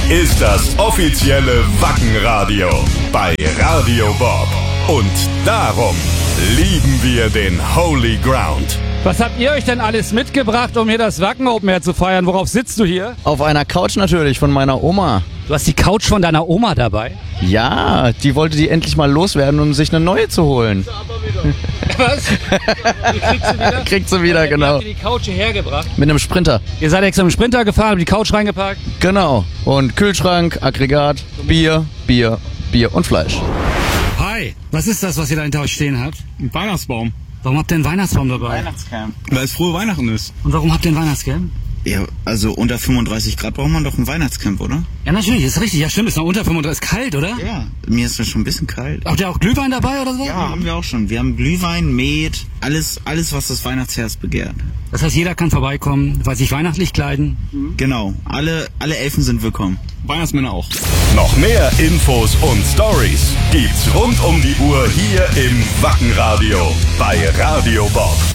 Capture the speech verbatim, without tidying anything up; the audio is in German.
ist das offizielle Wackenradio bei Radio Bob. Und darum lieben wir den Holy Ground. Was habt ihr euch denn alles mitgebracht, um hier das Wacken Open Air zu feiern? Worauf sitzt du hier? Auf einer Couch natürlich von meiner Oma. Du hast die Couch von deiner Oma dabei? Ja, die wollte die endlich mal loswerden, um sich eine neue zu holen. Was? Die kriegst du wieder? Kriegt sie wieder, genau. Wie habt ihr die Couch hierher gebracht? Mit einem Sprinter. Ihr seid extra mit dem Sprinter gefahren, habt die Couch reingepackt? Genau. Und Kühlschrank, Aggregat, Bier, Bier, Bier und Fleisch. Hi, was ist das, was ihr da hinter euch stehen habt? Ein Weihnachtsbaum. Warum habt ihr einen Weihnachtsbaum dabei? Weihnachtscamp. Weil es frohe Weihnachten ist. Und warum habt ihr einen Weihnachtscamp? Ja, also unter fünfunddreißig Grad braucht man doch ein Weihnachtscamp, oder? Ja, natürlich, ist richtig. Ja, stimmt, ist noch unter fünfunddreißig. Ist kalt, oder? Ja, mir ist das schon ein bisschen kalt. Habt ihr auch Glühwein dabei oder so? Ja, haben wir auch schon. Wir haben Glühwein, Met, alles, alles, was das Weihnachtsherz begehrt. Das heißt, jeder kann vorbeikommen, weil sich weihnachtlich kleiden. Mhm. Genau, alle, alle Elfen sind willkommen. Weihnachtsmänner auch. Noch mehr Infos und Stories gibt's rund um die Uhr hier im Wackenradio bei Radio Bob.